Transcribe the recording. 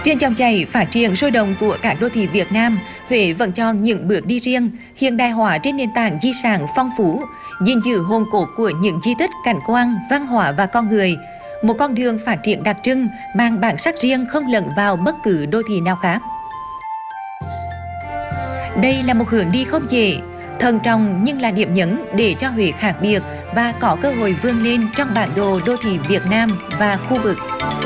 Trên dòng chảy phát triển sôi động của các đô thị Việt Nam, Huế vẫn chọn những bước đi riêng, hiện đại hóa trên nền tảng di sản phong phú, gìn giữ hồn cốt của những di tích cảnh quan, văn hóa và con người. Một con đường phát triển đặc trưng, mang bản sắc riêng không lẫn vào bất cứ đô thị nào khác. Đây là một hướng đi không dễ, thận trọng nhưng là điểm nhấn để cho Huế khác biệt và có cơ hội vươn lên trong bản đồ đô thị Việt Nam và khu vực.